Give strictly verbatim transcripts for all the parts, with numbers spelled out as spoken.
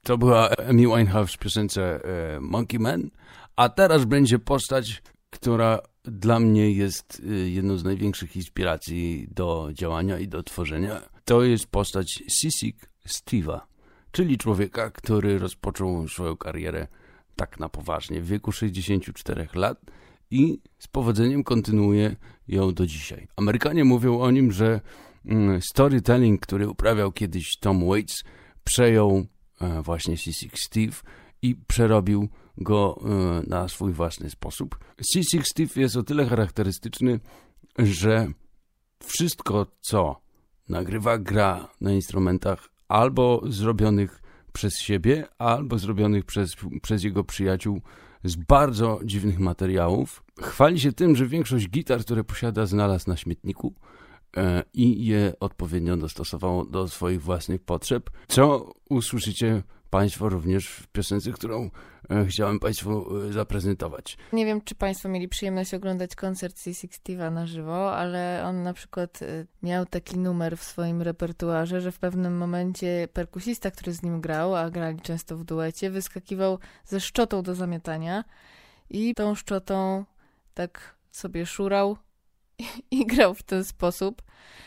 To była Amy Winehouse w piosence e, Monkey Man, a teraz będzie postać, która dla mnie jest e, jedną z największych inspiracji do działania i do tworzenia. To jest postać Sissy Steve'a, czyli człowieka, który rozpoczął swoją karierę tak na poważnie w wieku sześćdziesięciu czterech lat i z powodzeniem kontynuuje ją do dzisiaj. Amerykanie mówią o nim, że mm, storytelling, który uprawiał kiedyś Tom Waits, przejął e, właśnie Sissy Steve i przerobił go e, na swój własny sposób. Sissy Steve jest o tyle charakterystyczny, że wszystko, co nagrywa, gra na instrumentach albo zrobionych przez siebie, albo zrobionych przez, przez jego przyjaciół z bardzo dziwnych materiałów. Chwali się tym, że większość gitar, które posiada, znalazł na śmietniku e, i je odpowiednio dostosował do swoich własnych potrzeb, co usłyszycie Państwo również w piosence, którą e, chciałem Państwu e, zaprezentować. Nie wiem, czy Państwo mieli przyjemność oglądać koncert Sissy Steve'a na żywo, ale on na przykład e, miał taki numer w swoim repertuarze, że w pewnym momencie perkusista, który z nim grał, a grali często w duecie, wyskakiwał ze szczotą do zamiatania i tą szczotą tak sobie szurał i, i grał w ten sposób.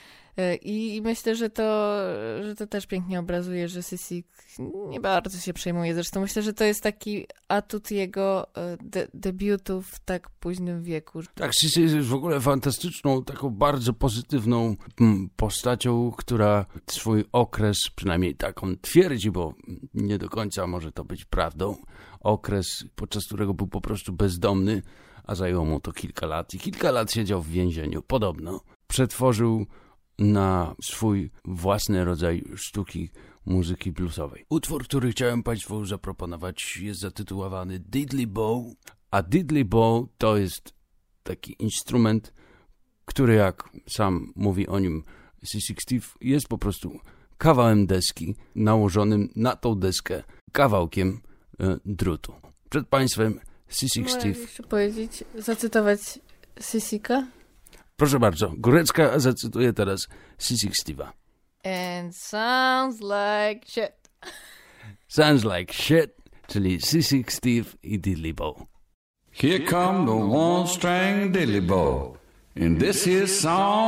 I, I myślę, że to, że to też pięknie obrazuje, że Sissy nie bardzo się przejmuje. Zresztą myślę, że to jest taki atut jego de- debiutu w tak późnym wieku. Tak, Sissy jest w ogóle fantastyczną, taką bardzo pozytywną postacią, która swój okres, przynajmniej tak on twierdzi, bo nie do końca może to być prawdą, okres, podczas którego był po prostu bezdomny, a zajęło mu to kilka lat i kilka lat siedział w więzieniu, podobno. Przetworzył na swój własny rodzaj sztuki muzyki bluesowej. Utwór, który chciałem Państwu zaproponować, jest zatytułowany Diddley Bow, a Diddley Bow to jest taki instrument, który, jak sam mówi o nim Sissy Steve, jest po prostu kawałem deski nałożonym na tą deskę kawałkiem e, drutu. Przed Państwem Sissy Steve. Mogę jeszcze powiedzieć, zacytować Sissy'ka? Proszę bardzo, Górecka zacytuje teraz Sissy Steve'a. And sounds like shit. Sounds like shit, czyli Sissy Steve i Diddley Bow. Here come the one-string diddley bow. And this here song